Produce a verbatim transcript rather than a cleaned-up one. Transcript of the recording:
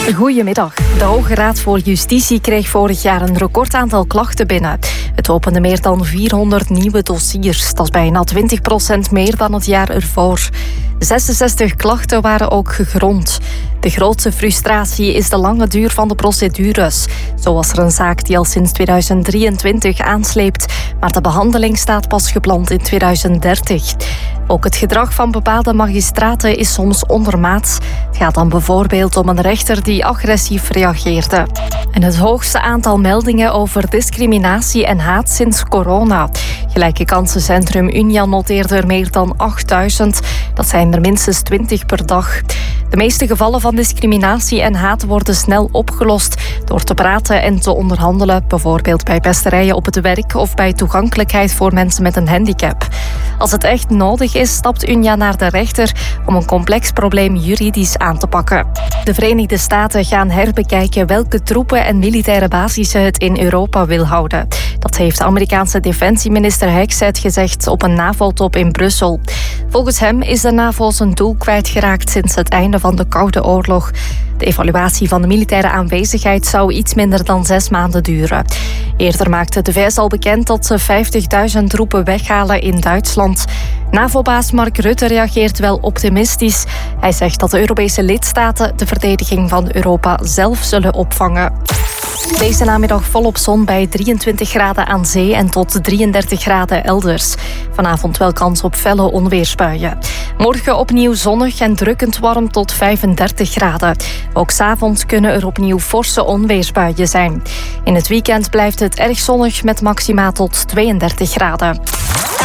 Goedemiddag. De Hoge Raad voor Justitie kreeg vorig jaar een recordaantal klachten binnen. Het opende meer dan vierhonderd nieuwe dossiers. Dat is bijna twintig procent meer dan het jaar ervoor. zesenzestig klachten waren ook gegrond. De grootste frustratie is de lange duur van de procedures. Zo was er een zaak die al sinds tweeduizend drieëntwintig aansleept, maar de behandeling staat pas gepland in tweeduizend dertig. Ook het gedrag van bepaalde magistraten is soms ondermaats. Het gaat dan bijvoorbeeld om een rechter die agressief reageerde. En het hoogste aantal meldingen over discriminatie en haat sinds corona. Gelijke Kansencentrum Unia noteerde er meer dan achtduizend. Dat zijn er minstens twintig per dag. De meeste gevallen van discriminatie en haat worden snel opgelost door te praten en te onderhandelen, bijvoorbeeld bij pesterijen op het werk of bij toegankelijkheid voor mensen met een handicap. Als het echt nodig is, stapt Unia naar de rechter om een complex probleem juridisch aan te pakken. De Verenigde Staten gaan herbekijken welke troepen en militaire basissen het in Europa wil houden. Dat heeft de Amerikaanse defensieminister Hegseth gezegd op een NAVO-top in Brussel. Volgens hem is de NAVO zijn doel kwijtgeraakt sinds het einde van de Koude Oorlog. De evaluatie van de militaire aanwezigheid zou iets minder dan zes maanden duren. Eerder maakte de V S al bekend dat ze vijftigduizend troepen weghalen in Duitsland. NAVO-baas Mark Rutte reageert wel optimistisch. Hij zegt dat de Europese lidstaten de verdediging van Europa zelf zullen opvangen. Deze namiddag volop zon bij drieëntwintig graden aan zee en tot drieëndertig graden elders. Vanavond wel kans op felle onweersbuien. Morgen opnieuw zonnig en drukkend warm tot vijfendertig graden. Ook 's avonds kunnen er opnieuw forse onweersbuien zijn. In het weekend blijft het erg zonnig met maxima tot tweeëndertig graden.